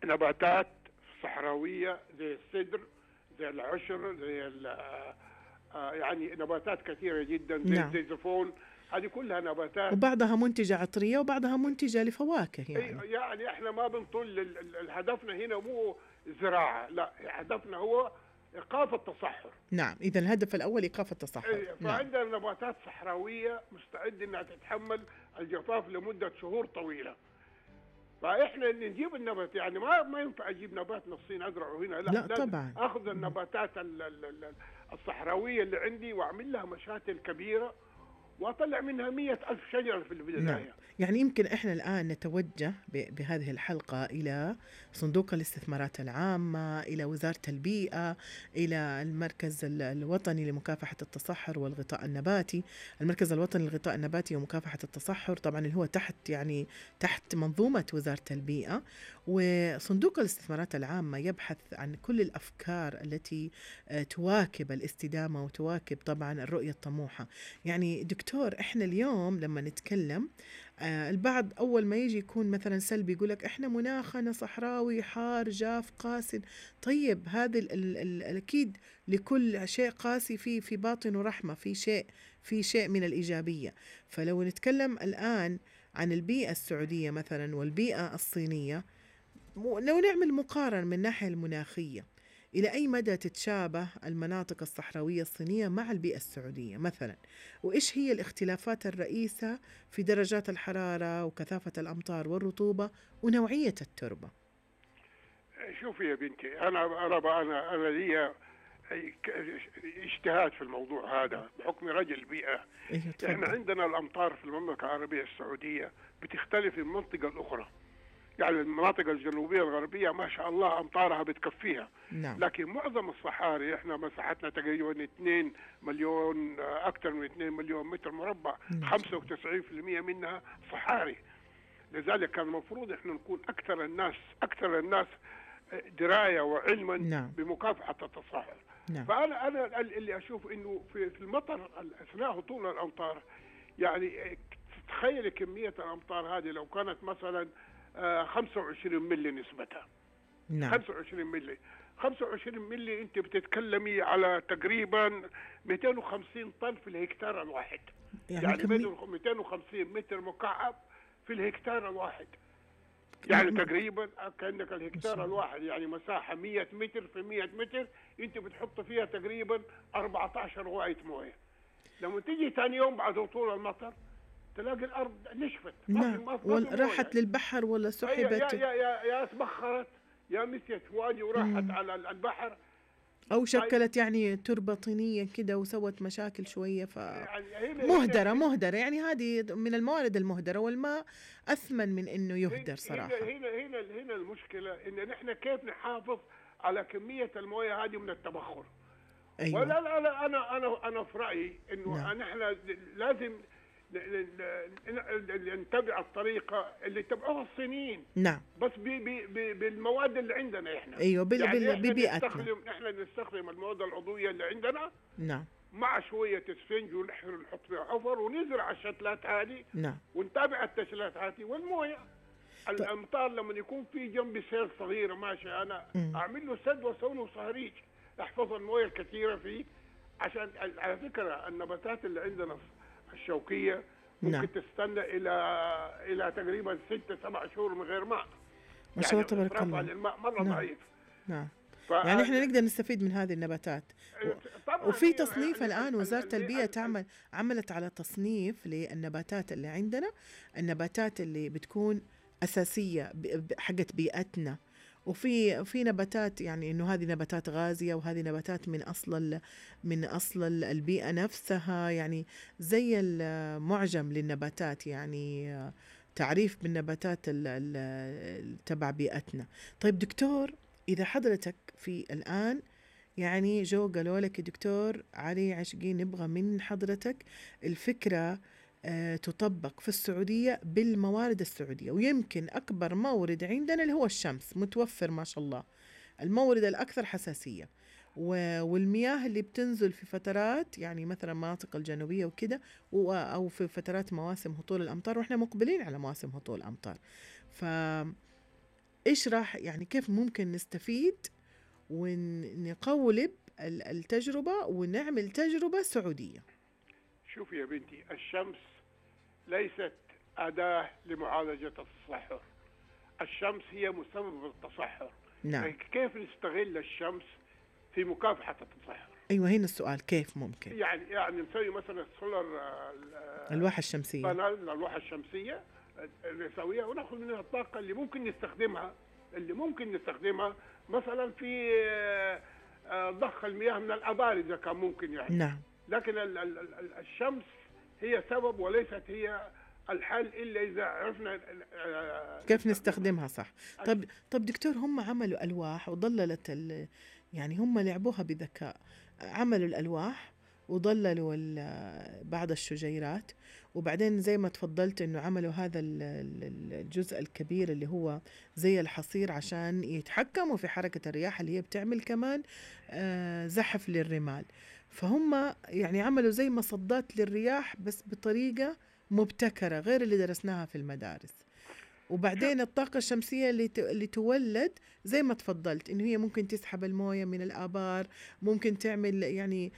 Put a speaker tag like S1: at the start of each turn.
S1: نباتات صحراوية زي السدر، زي العشر، زي يعني نباتات كثيرة جدا زي
S2: نعم.
S1: الزيزفون. هذه كلها نباتات،
S2: وبعضها منتجة عطرية وبعضها منتجة لفواكه يعني.
S1: يعني احنا ما بنطل هدفنا هنا مو زراعة، لا، هدفنا هو إيقاف التصحر.
S2: نعم، إذا الهدف الأول إيقاف التصحر. نعم.
S1: فعندنا نباتات صحراوية مستعدة انها تتحمل الجفاف لمدة شهور طويلة. فاحنا نجيب النبات، يعني ما ينفع اجيب نبات من الصين ازرعه هنا، لا،
S2: لا
S1: لازم
S2: طبعا.
S1: اخذ النباتات الصحراوية اللي عندي واعمل لها مشاتل كبيرة واطلع منها 100,000 شجرة في
S2: نعم،
S1: البداية.
S2: يعني يمكن إحنا الآن نتوجه بهذه الحلقة إلى صندوق الاستثمارات العامة، إلى وزارة البيئة، إلى المركز الوطني لمكافحة التصحر والغطاء النباتي. المركز الوطني للغطاء النباتي ومكافحة التصحر طبعا اللي هو تحت منظومة وزارة البيئة. وصندوق الاستثمارات العامة يبحث عن كل الأفكار التي تواكب الاستدامة وتواكب طبعا الرؤية الطموحة. يعني دكتور، إحنا اليوم لما نتكلم البعض أول ما يجي يكون مثلا سلبي، يقولك إحنا مناخنا صحراوي حار جاف قاسي. طيب هذا الأكيد لكل شيء قاسي في باطنه رحمة، في شيء من الإيجابية. فلو نتكلم الآن عن البيئة السعودية مثلا والبيئة الصينية، لو نعمل مقارنة من الناحية المناخية، إلى أي مدى تتشابه المناطق الصحراوية الصينية مع البيئة السعودية مثلا؟ وإيش هي الاختلافات الرئيسة في درجات الحرارة وكثافة الأمطار والرطوبة ونوعية التربة؟
S1: شوفي يا بنتي، انا لي اجتهاد في الموضوع هذا بحكم رجل بيئة.
S2: أيوة
S1: احنا
S2: تفضل.
S1: عندنا الامطار في المملكة العربية السعودية بتختلف من منطقة الاخرى. يعني المناطق الجنوبية الغربية ما شاء الله أمطارها بتكفيها،
S2: نعم.
S1: لكن معظم الصحاري احنا مساحتنا تقريبا 2 مليون، أكثر من 2 مليون متر مربع، 95% منها صحاري. لذلك كان المفروض احنا نكون أكثر الناس دراية وعلما
S2: نعم.
S1: بمكافحة التصحر.
S2: نعم.
S1: فأنا اللي أشوف إنه في المطر أثناء هطول الأمطار، يعني تخيل كمية الأمطار هذه لو كانت مثلا 25 ملي نسبتها.
S2: نعم.
S1: 25 ملي، 25 ملي انت بتتكلمي على تقريبا 250 طن في الهكتار الواحد. يعني 250 متر مكعب في الهكتار الواحد. يعني تقريبا كأنك الهكتار الواحد يعني مساحة 100 متر في 100 متر، انت بتحط فيها تقريبا 14 واية موية. لما تيجي ثاني يوم بعد هطول المطر تلاقي الارض نشفت،
S2: نعم، راحت للبحر ولا سحبت،
S1: يا تبخرت يا مسيت وادي وراحت على البحر،
S2: او شكلت يعني تربة طينية كده وسوت مشاكل شوية.
S1: يعني
S2: مهدرة يعني هذه من الموارد المهدرة، والماء أثمن من إنه يهدر صراحة.
S1: هنا المشكلة إن نحن كيف نحافظ على كمية الموية هذه من التبخر.
S2: أيوة.
S1: ولا لا أنا في رأيي إنه نحن لازم نتبع الطريقة اللي تبعوها الصينيين.
S2: نعم.
S1: بس بالمواد اللي عندنا احنا.
S2: ايوه
S1: يعني
S2: ببيئتنا.
S1: نحن نستخدم المواد العضوية اللي عندنا.
S2: نعم.
S1: مع شوية اسفنج ونحط فيها حفر ونزرع الشتلات هذه.
S2: نعم.
S1: ونتابع التشتلات هذه والمويه. الامطار لما يكون في جنبي سيل صغيرة ماشي انا اعمل له سد واسوي له صهريج احفظ المويه الكثيرة فيه. عشان على فكرة النباتات اللي عندنا الشوكية ممكن تستنى إلى تقريبا 6-7 شهور من غير ماء.
S2: ما شاء الله تبارك الله.
S1: الماء مرة ضعيف.
S2: نعم. يعني احنا نقدر نستفيد من هذه النباتات. وفي تصنيف الآن وزارة البيئة عملت على تصنيف للنباتات اللي عندنا، النباتات اللي بتكون أساسية حقت بيئتنا. وفي نباتات يعني إنه هذه نباتات غازية وهذه نباتات من أصل البيئة نفسها، يعني زي المعجم للنباتات، يعني تعريف بالنباتات تبع بيئتنا. طيب دكتور، إذا حضرتك في الآن يعني قالوا لك دكتور علي عشقي نبغى من حضرتك الفكرة تطبق في السعودية بالموارد السعودية، ويمكن أكبر مورد عندنا اللي هو الشمس متوفر ما شاء الله، المورد الأكثر حساسية، والمياه اللي بتنزل في فترات يعني مثلا مناطق الجنوبية وكده، أو في فترات مواسم هطول الأمطار، وإحنا مقبلين على مواسم هطول الأمطار. إيش راح يعني كيف ممكن نستفيد ونقولب التجربة ونعمل تجربة سعودية؟
S1: شوف يا بنتي، الشمس ليست أداة لمعالجة التصحر، الشمس هي مسبب التصحر.
S2: نعم.
S1: كيف نستغل الشمس في مكافحة التصحر؟
S2: أيوة، هنا السؤال كيف ممكن
S1: يعني نسوي مثلا سولار
S2: الواحة الشمسية.
S1: بانل، الواحة الشمسية نسويها وناخذ منها الطاقة اللي ممكن نستخدمها مثلا في ضخ المياه من الآبار إذا كان ممكن يعني.
S2: نعم.
S1: لكن الشمس هي سبب وليست هي الحل إلا إذا عرفنا
S2: كيف نستخدمها صح. طب دكتور، هم عملوا ألواح وضللت يعني هم لعبوها بذكاء، عملوا الألواح وضللوا بعض الشجيرات، وبعدين زي ما تفضلت إنه عملوا هذا الجزء الكبير اللي هو زي الحصير عشان يتحكموا في حركة الرياح اللي هي بتعمل كمان زحف للرمال. فهم يعني عملوا زي مصدات للرياح بس بطريقة مبتكرة غير اللي درسناها في المدارس. وبعدين الطاقة الشمسية اللي تولد زي ما تفضلت إنه هي ممكن تسحب الموية من الآبار، ممكن تعمل يعني